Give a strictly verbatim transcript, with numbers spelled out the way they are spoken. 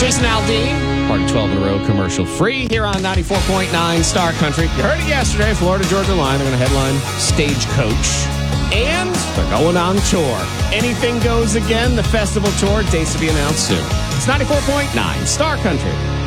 Jason Aldean, part of twelve in a row, commercial free here on ninety-four point nine Star Country. You heard it yesterday, Florida Georgia Line. They're going to headline Stagecoach. And they're going on tour. Anything Goes Again, the festival tour. Dates to be announced soon. It's ninety-four point nine Star Country.